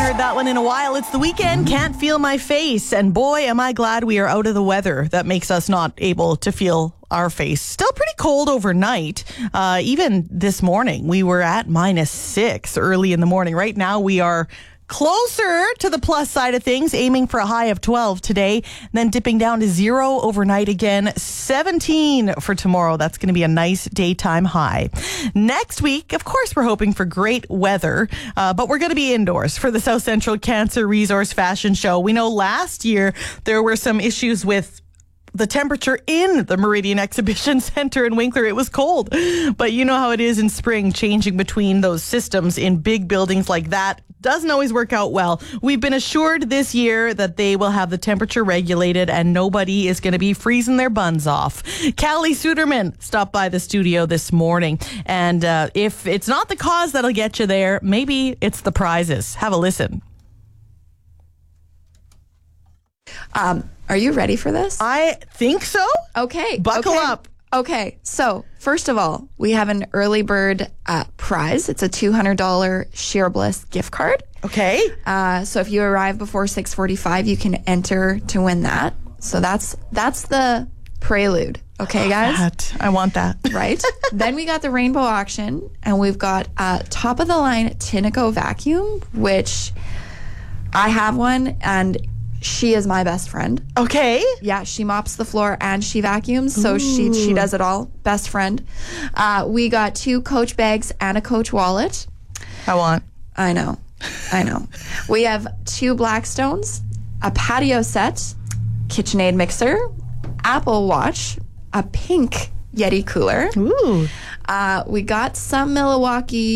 heard that one in a while. It's the weekend. Can't feel my face. And boy, am I glad we are out of the weather that makes us not able to feel our face. Still pretty cold overnight. Even this morning, we were at -6 early in the morning. Right now, we are closer to the plus side of things, aiming for a high of 12 today, then dipping down to 0 overnight again, 17 for tomorrow. That's going to be a nice daytime high. Next week, of course, we're hoping for great weather, but we're going to be indoors for the South Central Cancer Resource Fashion Show. We know last year there were some issues with the temperature in the Meridian Exhibition Center in Winkler. It was cold, but you know how it is in spring, changing between those systems in big buildings like that doesn't always work out well. We've been assured this year that they will have the temperature regulated and nobody is going to be freezing their buns off. Callie Suderman stopped by the studio this morning, and if it's not the cause that'll get you there, maybe it's the prizes. Have a listen. Are you ready for this? I think so. Okay. Buckle up. Okay. So, first of all, we have an early bird prize. It's a $200 Sheer Bliss gift card. Okay. So if you arrive before 6:45, you can enter to win that. So that's the prelude. Okay, guys? I want that. Right. Then we got the rainbow auction, and we've got top of the line Tinaco vacuum, which I have one, and she is my best friend. Okay. Yeah, she mops the floor and she vacuums, so she does it all. Best friend. We got 2 Coach bags and a Coach wallet. I know. We have 2 Blackstones, a patio set, KitchenAid mixer, Apple Watch, a pink Yeti cooler. Ooh. We got some Milwaukee